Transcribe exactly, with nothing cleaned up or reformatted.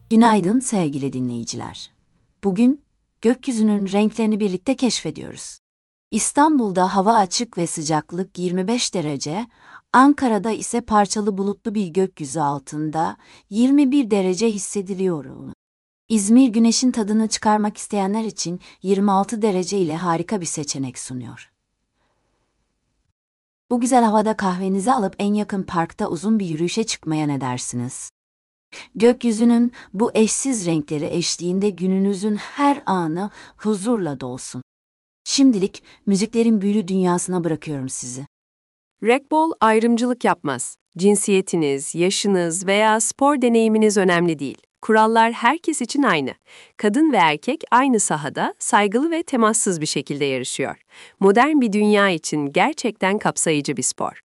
Günaydın sevgili dinleyiciler. Bugün gökyüzünün renklerini birlikte keşfediyoruz. İstanbul'da hava açık ve sıcaklık yirmi beş derece, Ankara'da ise parçalı bulutlu bir gökyüzü altında yirmi bir derece hissediliyor. İzmir güneşin tadını çıkarmak isteyenler için yirmi altı derece ile harika bir seçenek sunuyor. Bu güzel havada kahvenizi alıp en yakın parkta uzun bir yürüyüşe çıkmaya ne dersiniz? Gökyüzünün bu eşsiz renkleri eşliğinde gününüzün her anı huzurla dolsun. Şimdilik müziklerin büyülü dünyasına bırakıyorum sizi. Rag Ball ayrımcılık yapmaz. Cinsiyetiniz, yaşınız veya spor deneyiminiz önemli değil. Kurallar herkes için aynı. Kadın ve erkek aynı sahada saygılı ve temassız bir şekilde yarışıyor. Modern bir dünya için gerçekten kapsayıcı bir spor.